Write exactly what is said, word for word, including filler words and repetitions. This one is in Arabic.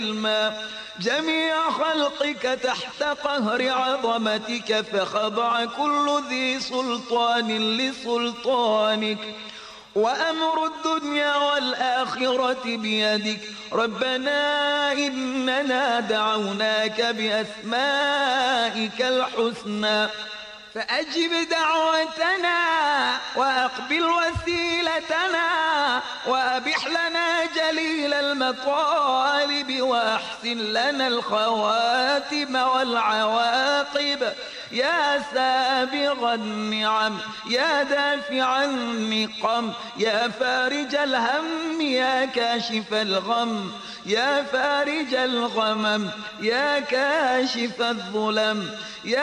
الماء جميع خلقك تحت قهر عظمتك، فخضع كل ذي سلطان لسلطانك، وأمر الدنيا والآخرة بيدك. ربنا إننا دعوناك بأسمائك الحسنى فأجب دعوتنا وأقبل وسيلتنا، وأبح لنا جليل المطالب، وأحسن لنا الخواتم والعواقب. يا سابغ النعم، يا دافع النقم، يا فارج الهم، يا كاشف الغم، يا فارج الغمم، يا كاشف الظلم، يا